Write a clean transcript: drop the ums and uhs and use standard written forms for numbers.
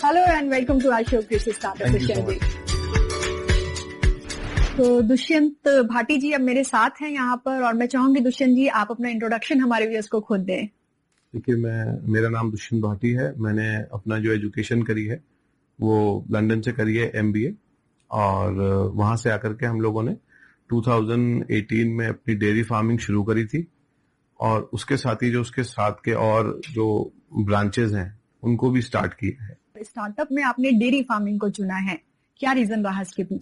Hello and welcome to our show कृषि startup Dushyant जी। तो दुष्यंत भाटी जी अब मेरे साथ हैं यहाँ पर और मैं चाहूंगी दुष्यंत जी आप अपना इंट्रोडक्शन हमारे व्यूअर्स को खुद दें। देखिए, मेरा नाम दुष्यंत भाटी है। मैंने अपना जो एजुकेशन करी है वो लंदन से करी है, MBA, और वहां से आकर के हम लोगों ने 2018 में अपनी डेयरी फार्मिंग शुरू करी थी, और उसके साथ ही जो उसके साथ के और जो ब्रांचेस हैं उनको भी स्टार्ट किया है। स्टार्टअप में आपने डेयरी फार्मिंग को चुना है, क्या रीजन रहा इसके पीछे?